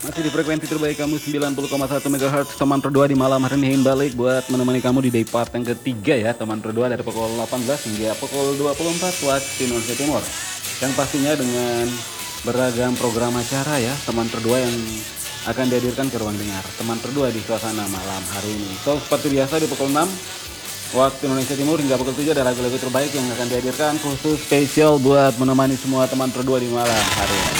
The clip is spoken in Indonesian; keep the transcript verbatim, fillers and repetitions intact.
Masih di frekuensi terbaik kamu sembilan puluh koma satu megahertz teman berdua di malam hari ini balik buat menemani kamu di day part yang ketiga ya teman berdua dari pukul delapan belas hingga pukul dua puluh empat waktu Indonesia Timur. Yang pastinya dengan beragam program acara ya teman berdua yang akan dihadirkan ke ruang dengar teman berdua di suasana malam hari ini. So seperti biasa di pukul enam waktu Indonesia Timur hingga pukul tujuh ada lagu-lagu terbaik yang akan dihadirkan khusus spesial buat menemani semua teman berdua di malam hari ini.